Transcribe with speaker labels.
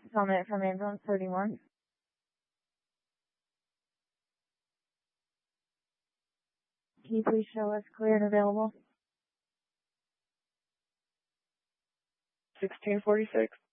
Speaker 1: Summit from ambulance 31. Can you please show us clear and available?
Speaker 2: 1646.